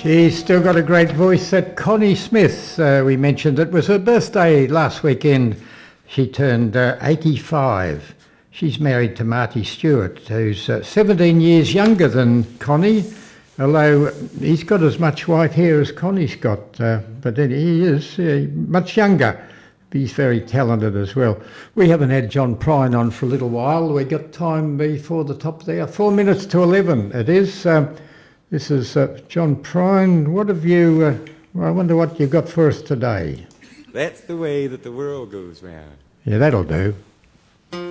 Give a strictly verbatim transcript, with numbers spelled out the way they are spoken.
She's still got a great voice, that Connie Smith. Uh, we mentioned it was her birthday last weekend. She turned uh, eighty-five. She's married to Marty Stewart, who's uh, seventeen years younger than Connie, although he's got as much white hair as Connie's got, uh, but then he is uh, much younger. He's very talented as well. We haven't had John Prine on for a little while. We got time before the top of the hour. Four minutes to eleven it is. Um, this is uh, John Prine. What have you, uh, well, I wonder what you got for us today. That's the way that the world goes round. Yeah, that'll do.